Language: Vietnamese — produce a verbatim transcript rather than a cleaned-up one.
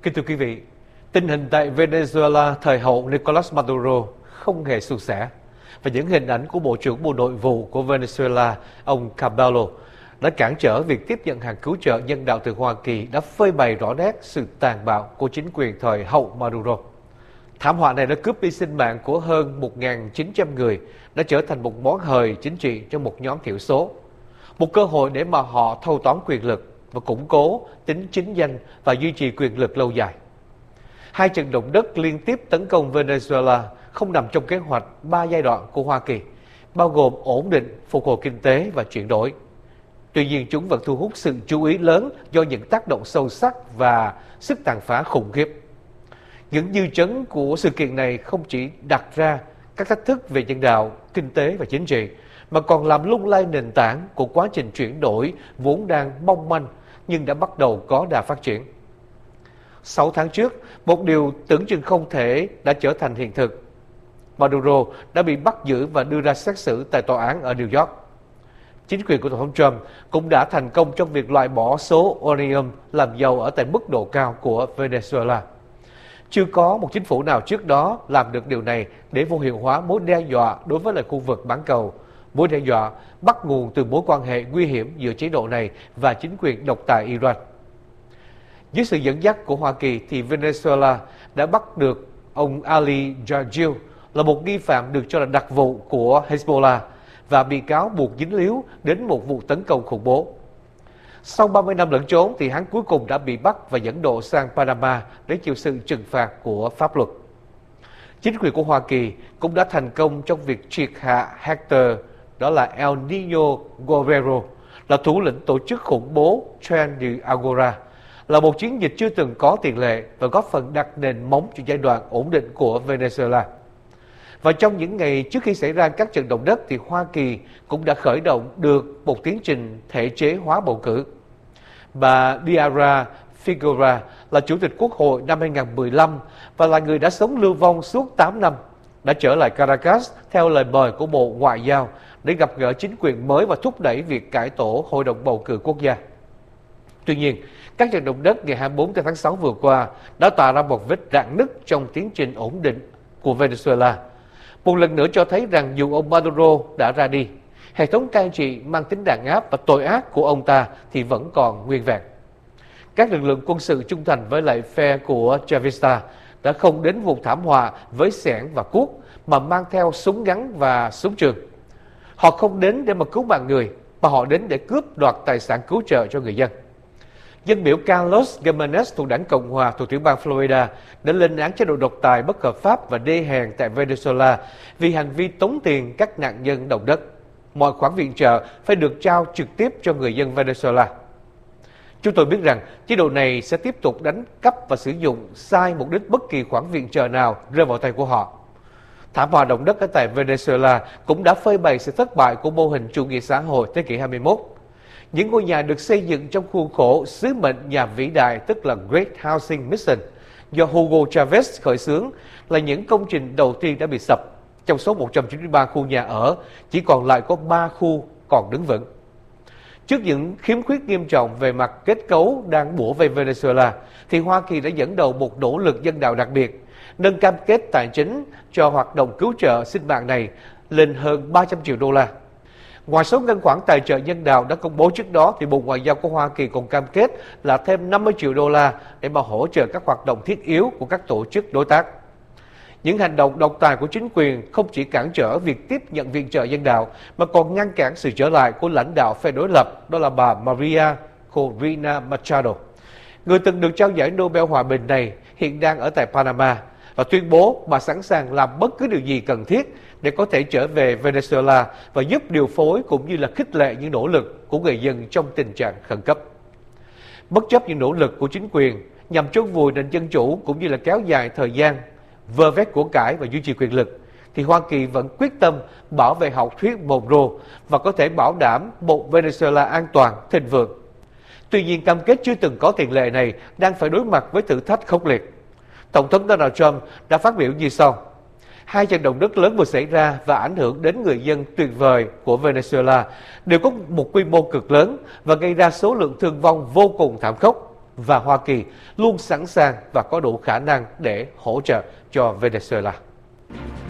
Kính thưa quý vị, tình hình tại Venezuela thời hậu Nicolas Maduro không hề suôn sẻ, và những hình ảnh của Bộ trưởng Bộ Nội vụ của Venezuela, ông Cabello, đã cản trở việc tiếp nhận hàng cứu trợ nhân đạo từ Hoa Kỳ, đã phơi bày rõ nét sự tàn bạo của chính quyền thời hậu Maduro. Thảm họa này đã cướp đi sinh mạng của hơn một nghìn chín trăm người, đã trở thành một món hời chính trị cho một nhóm thiểu số. Một cơ hội để mà họ thâu tóm quyền lực và củng cố tính chính danh và duy trì quyền lực lâu dài. Hai trận động đất liên tiếp tấn công Venezuela không nằm trong kế hoạch ba giai đoạn của Hoa Kỳ, bao gồm ổn định, phục hồi kinh tế và chuyển đổi. Tuy nhiên, chúng vẫn thu hút sự chú ý lớn do những tác động sâu sắc và sức tàn phá khủng khiếp. Những dư chấn của sự kiện này không chỉ đặt ra các thách thức về nhân đạo, kinh tế và chính trị, mà còn làm lung lay nền tảng của quá trình chuyển đổi vốn đang mong manh nhưng đã bắt đầu có đà phát triển. Sáu tháng trước, một điều tưởng chừng không thể đã trở thành hiện thực. Maduro đã bị bắt giữ và đưa ra xét xử tại tòa án ở New York. Chính quyền của Tổng thống Trump cũng đã thành công trong việc loại bỏ số uranium làm giàu ở tại mức độ cao của Venezuela. Chưa có một chính phủ nào trước đó làm được điều này để vô hiệu hóa mối đe dọa đối với lại khu vực bán cầu. Mối đe dọa bắt nguồn từ mối quan hệ nguy hiểm giữa chế độ này và chính quyền độc tài Iran. Dưới sự dẫn dắt của Hoa Kỳ thì Venezuela đã bắt được ông Ali Jargil, là một nghi phạm được cho là đặc vụ của Hezbollah và bị cáo buộc dính líu đến một vụ tấn công khủng bố. Sau ba mươi năm lẫn trốn thì hắn cuối cùng đã bị bắt và dẫn độ sang Panama để chịu sự trừng phạt của pháp luật. Chính quyền của Hoa Kỳ cũng đã thành công trong việc triệt hạ Hector, đó là El Niño Guerrero, là thủ lĩnh tổ chức khủng bố Tren de Agora, là một chiến dịch chưa từng có tiền lệ và góp phần đặt nền móng cho giai đoạn ổn định của Venezuela. Và trong những ngày trước khi xảy ra các trận động đất thì Hoa Kỳ cũng đã khởi động được một tiến trình thể chế hóa bầu cử. Bà Diara Figueira là Chủ tịch Quốc hội năm hai nghìn không trăm mười lăm và là người đã sống lưu vong suốt tám năm, đã trở lại Caracas theo lời mời của Bộ Ngoại giao để gặp gỡ chính quyền mới và thúc đẩy việc cải tổ Hội đồng bầu cử quốc gia. Tuy nhiên, các trận động đất ngày hai mươi bốn tháng sáu vừa qua đã tạo ra một vết rạn nứt trong tiến trình ổn định của Venezuela. Một lần nữa cho thấy rằng dù ông Maduro đã ra đi, hệ thống cai trị mang tính đàn áp và tội ác của ông ta thì vẫn còn nguyên vẹn. Các lực lượng quân sự trung thành với lại phe của Chavista đã không đến vụ thảm họa với xẻng và cuốc mà mang theo súng ngắn và súng trường. Họ không đến để mà cứu mạng người, mà họ đến để cướp đoạt tài sản cứu trợ cho người dân. Dân biểu Carlos Gimenez thuộc đảng Cộng hòa thuộc tiểu bang Florida đã lên án chế độ độc tài bất hợp pháp và đê hèn tại Venezuela vì hành vi tống tiền các nạn nhân động đất. Mọi khoản viện trợ phải được trao trực tiếp cho người dân Venezuela. Chúng tôi biết rằng chế độ này sẽ tiếp tục đánh cắp và sử dụng sai mục đích bất kỳ khoản viện trợ nào rơi vào tay của họ. Thảm họa động đất ở tại Venezuela cũng đã phơi bày sự thất bại của mô hình chủ nghĩa xã hội thế kỷ hai mươi mốt. Những ngôi nhà được xây dựng trong khuôn khổ sứ mệnh nhà vĩ đại, tức là Great Housing Mission, do Hugo Chavez khởi xướng, là những công trình đầu tiên đã bị sập. Trong số một trăm chín mươi ba khu nhà ở, chỉ còn lại có ba khu còn đứng vững. Trước những khiếm khuyết nghiêm trọng về mặt kết cấu đang bủa vây Venezuela, thì Hoa Kỳ đã dẫn đầu một nỗ lực nhân đạo đặc biệt, nâng cam kết tài chính cho hoạt động cứu trợ sinh mạng này lên hơn ba trăm triệu đô la. Ngoài số ngân khoản tài trợ nhân đạo đã công bố trước đó, thì Bộ Ngoại giao của Hoa Kỳ còn cam kết là thêm năm mươi triệu đô la để mà hỗ trợ các hoạt động thiết yếu của các tổ chức đối tác. Những hành động độc tài của chính quyền không chỉ cản trở việc tiếp nhận viện trợ nhân đạo, mà còn ngăn cản sự trở lại của lãnh đạo phe đối lập, đó là bà Maria Corina Machado. Người từng được trao giải Nobel Hòa bình này hiện đang ở tại Panama và tuyên bố bà sẵn sàng làm bất cứ điều gì cần thiết để có thể trở về Venezuela và giúp điều phối cũng như là khích lệ những nỗ lực của người dân trong tình trạng khẩn cấp. Bất chấp những nỗ lực của chính quyền nhằm chôn vùi nền dân chủ cũng như là kéo dài thời gian vơ vét của cải và duy trì quyền lực, thì Hoa Kỳ vẫn quyết tâm bảo vệ học thuyết Monroe và có thể bảo đảm một Venezuela an toàn, thịnh vượng. Tuy nhiên, cam kết chưa từng có tiền lệ này đang phải đối mặt với thử thách khốc liệt. Tổng thống Donald Trump đã phát biểu như sau: hai trận động đất lớn vừa xảy ra và ảnh hưởng đến người dân tuyệt vời của Venezuela đều có một quy mô cực lớn và gây ra số lượng thương vong vô cùng thảm khốc. và Hoa Kỳ luôn sẵn sàng và có đủ khả năng để hỗ trợ cho Venezuela.